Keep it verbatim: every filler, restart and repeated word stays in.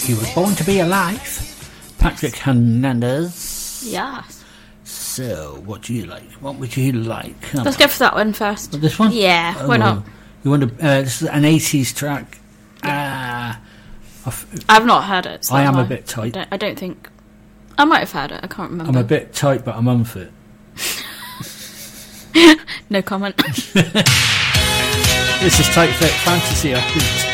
He was born to be alive. Patrick Hernandez. Yes. So, what do you like? What would you like? Come Let's on. go for that one first. This one? Yeah, why Oh, not? You want to? Uh, this is an eighties track. Ah, uh, I've not heard it. So I am I, a bit tight. I don't, I don't think I might have heard it. I can't remember. I'm a bit tight, but I'm unfit. No comment. This is Tight Fit Fantasy. I think.